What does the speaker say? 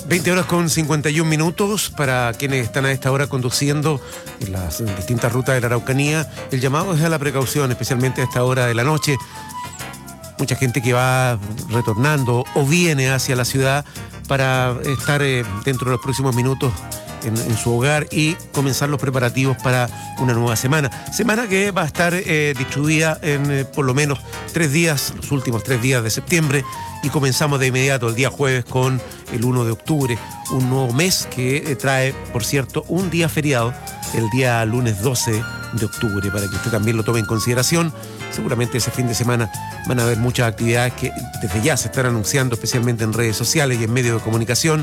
20 horas con 51 minutos para quienes están a esta hora conduciendo en las distintas rutas de la Araucanía. El llamado es a la precaución, especialmente a esta hora de la noche. Mucha gente que va retornando o viene hacia la ciudad para estar dentro de los próximos minutos en su hogar y comenzar los preparativos para una nueva semana. Semana que va a estar distribuida en por lo menos 3 días, los últimos 3 días de septiembre, y comenzamos de inmediato el día jueves con el 1 de octubre, un nuevo mes que trae, por cierto, un día feriado, el día lunes 12 de octubre, para que usted también lo tome en consideración. Seguramente ese fin de semana van a haber muchas actividades que desde ya se están anunciando, especialmente en redes sociales y en medios de comunicación.